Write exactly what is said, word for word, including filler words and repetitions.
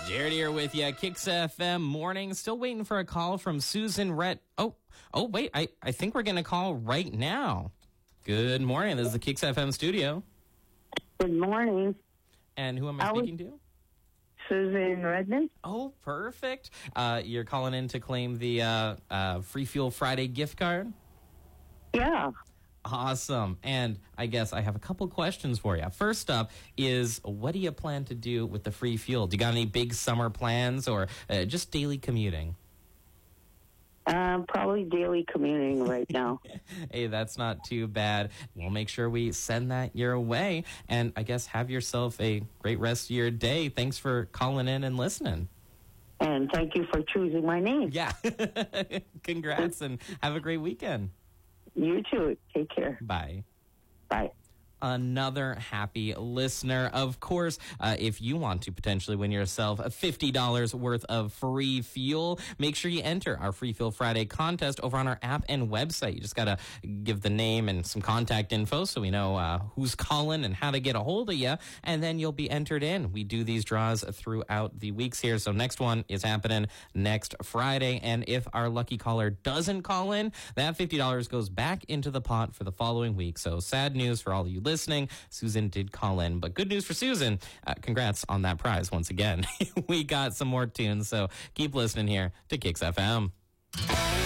Jared here with you, Kicks F M morning. Still waiting for a call from Susan Rett. Oh, oh, wait, I, I think we're going to call right now. Good morning. This is the Kicks F M studio. Good morning. And who am I, I speaking to? Susan Redmond. Oh, perfect. Uh, you're calling in to claim the uh, uh, Free Fuel Friday gift card? Yeah. Awesome. And I guess I have a couple questions for you. First up is, what do you plan to do with the free fuel? Do you got any big summer plans or uh, just daily commuting? Um, probably daily commuting right now. Hey, that's not too bad. We'll make sure we send that your way. And I guess have yourself a great rest of your day. Thanks for calling in and listening. And thank you for choosing my name. Yeah. Congrats and have a great weekend. You too. Take care. Bye. Bye. Another happy listener. Of course, uh, if you want to potentially win yourself fifty dollars worth of free fuel, make sure you enter our Free Fuel Friday contest over on our app and website. You just got to give the name and some contact info so we know uh, who's calling and how to get a hold of you, and then you'll be entered in. We do these draws throughout the weeks here, so next one is happening next Friday, and if our lucky caller doesn't call in, that fifty dollars goes back into the pot for the following week. So sad news for all of you listening. Susan did call in, but good news for Susan. Uh, congrats on that prize once again. We got some more tunes, so keep listening here to Kicks F M.